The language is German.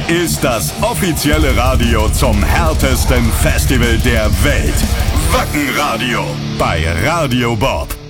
ist das offizielle Radio zum härtesten Festival der Welt. Wacken Radio bei Radio Bob.